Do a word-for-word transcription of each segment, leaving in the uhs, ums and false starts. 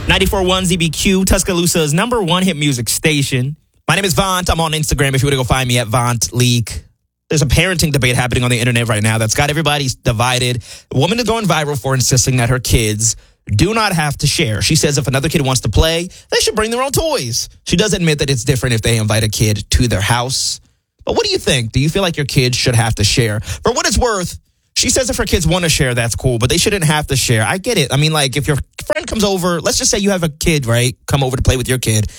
ninety-four point one Z B Q, Tuscaloosa's number one hit music station. My name is Vaunt. I'm on Instagram if you want to go find me at Vaunt Leak. There's a parenting debate happening on the internet right now that's got everybody divided. A woman is going viral for insisting that her kids do not have to share. She says if another kid wants to play, they should bring their own toys. She does admit that it's different if they invite a kid to their house. But what do you think? Do you feel like your kids should have to share? For what it's worth, she says if her kids want to share, that's cool, but they shouldn't have to share. I get it. I mean, like, if your friend comes over, let's just say you have a kid, right? Come over to play with your kid,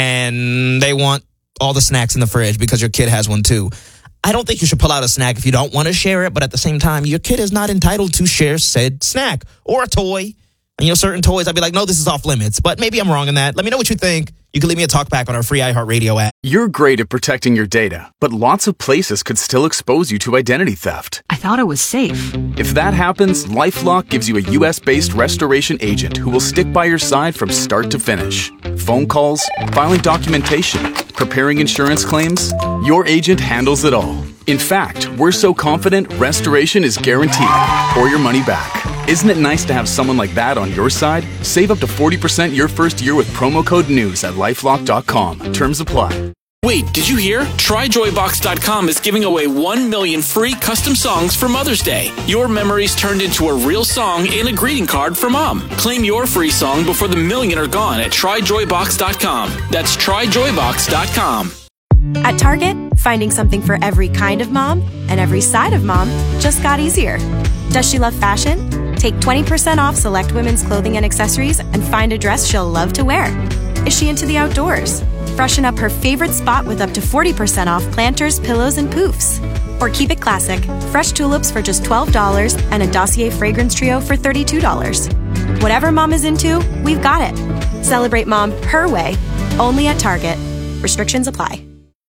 and they want all the snacks in the fridge because your kid has one too. I don't think you should pull out a snack if you don't want to share it, but at the same time, your kid is not entitled to share said snack or a toy. And, you know, certain toys, I'd be like, no, this is off limits. But maybe I'm wrong in that. Let me know what you think. You can leave me a talk back on our free iHeartRadio app. You're great at protecting your data, but lots of places could still expose you to identity theft. I thought it was safe. If that happens, LifeLock gives you a U S-based restoration agent who will stick by your side from start to finish. Phone calls, filing documentation, preparing insurance claims, your agent handles it all. In fact, we're so confident restoration is guaranteed or your money back. Isn't it nice to have someone like that on your side? Save up to forty percent your first year with promo code NEWS at lifelock dot com. Terms apply. Wait, did you hear? Try Joy Box dot com is giving away one million free custom songs for Mother's Day. Your memories turned into a real song and a greeting card for Mom. Claim your free song before the million are gone at Try Joy Box dot com. That's Try Joy Box dot com. At Target, finding something for every kind of mom and every side of mom just got easier. Does she love fashion? Take twenty percent off select women's clothing and accessories and find a dress she'll love to wear. Is she into the outdoors? Freshen up her favorite spot with up to forty percent off planters, pillows, and poofs. Or keep it classic, fresh tulips for just twelve dollars and a Dossier fragrance trio for thirty-two dollars. Whatever mom is into, we've got it. Celebrate mom her way, only at Target. Restrictions apply.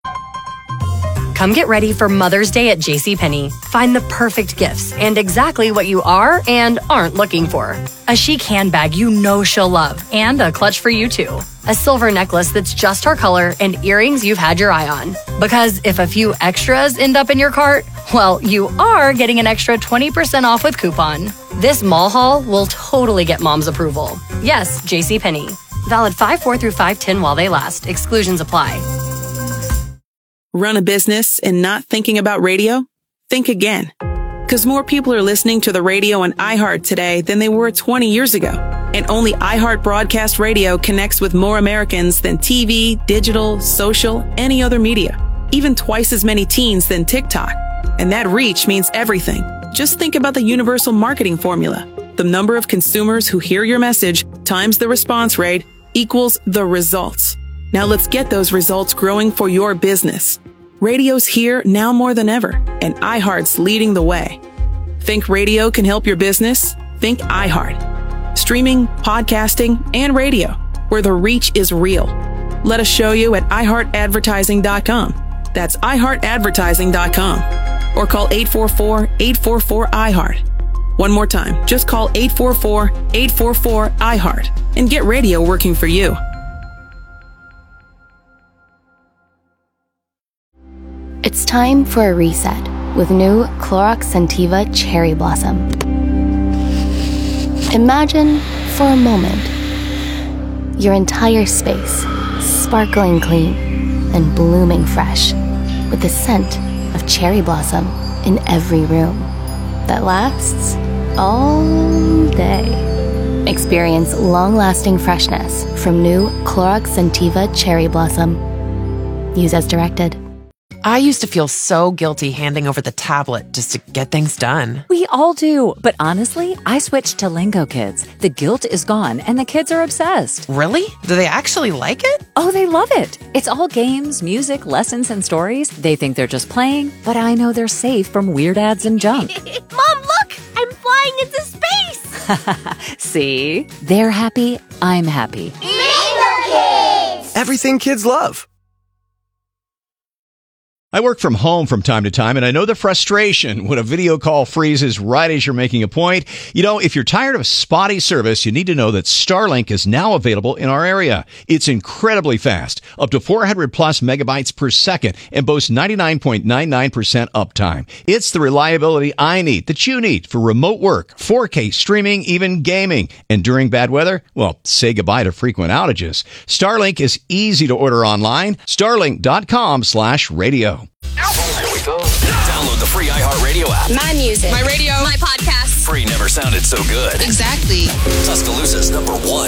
Come get ready for Mother's Day at JCPenney. Find the perfect gifts and exactly what you are and aren't looking for. A chic handbag you know she'll love and a clutch for you too. A silver necklace that's just her color and earrings you've had your eye on. Because if a few extras end up in your cart, well, you are getting an extra twenty percent off with coupon. This mall haul will totally get mom's approval. Yes, JCPenney. Valid five four through five ten while they last. Exclusions apply. Run a business and not thinking about radio? Think again. Because more people are listening to the radio on iHeart today than they were twenty years ago. And only iHeart Broadcast Radio connects with more Americans than T V, digital, social, any other media. Even twice as many teens than TikTok. And that reach means everything. Just think about the universal marketing formula. The number of consumers who hear your message times the response rate equals the results. Now let's get those results growing for your business. Radio's here now more than ever, and iHeart's leading the way. Think radio can help your business? Think iHeart. Streaming, podcasting, and radio, where the reach is real. Let us show you at i heart advertising dot com. That's i heart advertising dot com. Or call eight four four, eight four four, I heart. One more time, just call eight four four, eight four four, I heart and get radio working for you. It's time for a reset with new Clorox Scentiva Cherry Blossom. Imagine, for a moment, your entire space sparkling clean and blooming fresh with the scent of cherry blossom in every room that lasts all day. Experience long-lasting freshness from new Clorox Scentiva Cherry Blossom. Use as directed. I used to feel so guilty handing over the tablet just to get things done. We all do. But honestly, I switched to Lingo Kids. The guilt is gone and the kids are obsessed. Really? Do they actually like it? Oh, they love it. It's all games, music, lessons, and stories. They think they're just playing, but I know they're safe from weird ads and junk. Mom, look! I'm flying into space! See? They're happy. I'm happy. Lingo Kids! Everything kids love. I work from home from time to time, and I know the frustration when a video call freezes right as you're making a point. You know, if you're tired of spotty service, you need to know that Starlink is now available in our area. It's incredibly fast, up to four hundred plus megabytes per second, and boasts ninety-nine point nine nine percent uptime. It's the reliability I need, that you need, for remote work, four K streaming, even gaming. And during bad weather, well, say goodbye to frequent outages. Starlink is easy to order online. Starlink.com slash radio. Here we go. Download the free iHeartRadio app. My music. My radio. My podcast. Free never sounded so good. Exactly. Tuscaloosa's number one